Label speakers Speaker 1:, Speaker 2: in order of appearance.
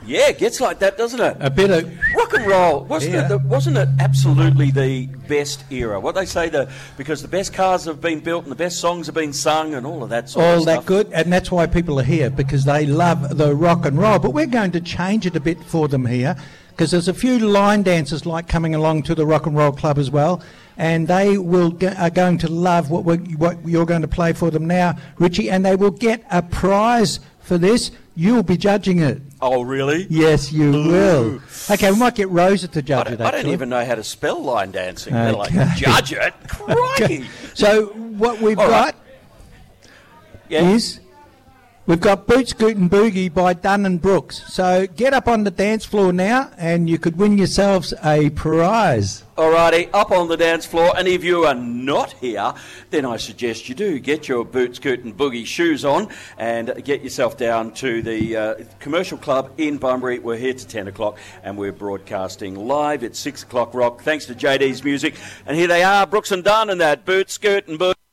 Speaker 1: Yeah, it gets like that, doesn't it?
Speaker 2: A bit of
Speaker 1: Rock and roll, wasn't it absolutely the best era? What they say, because the best cars have been built and the best songs have been sung and all of that sort of stuff.
Speaker 2: all that good, and that's why people are here, because they love the rock and roll. But we're going to change it a bit for them here, because there's a few line dancers like coming along to the Rock and Roll Club as well, and they are going to love what you're going to play for them now, Richie, and they will get a prize for this. You'll be judging it.
Speaker 1: Oh, really?
Speaker 2: Yes, you will. Okay, we might get Rosa to judge it,
Speaker 1: I don't
Speaker 2: actually.
Speaker 1: even know how to spell line dancing.
Speaker 2: Okay.
Speaker 1: They're like, judge it? Crikey!
Speaker 2: So what we've
Speaker 1: All
Speaker 2: got
Speaker 1: right.
Speaker 2: is we've got Boot Scoot and Boogie by Dunn and Brooks. So get up on the dance floor now and you could win yourselves a prize.
Speaker 1: Alrighty, up on the dance floor, and if you are not here, then I suggest you do get your Boot Scoot and Boogie shoes on and get yourself down to the Commercial Club in Bunbury. We're here to 10 o'clock and we're broadcasting live at 6 o'clock rock, thanks to JD's Music. And here they are, Brooks and Dunn and that Boot Scoot and Boogie.